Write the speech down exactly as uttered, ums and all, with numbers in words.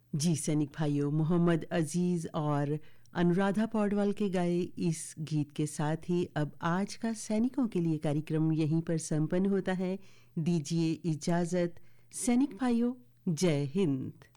जी सैनिक भाइयों, मोहम्मद अजीज़ और अनुराधा पौडवाल के गाए इस गीत के साथ ही अब आज का सैनिकों के लिए कार्यक्रम यहीं पर संपन्न होता है। दीजिए इजाज़त सैनिक भाइयों, जय हिंद।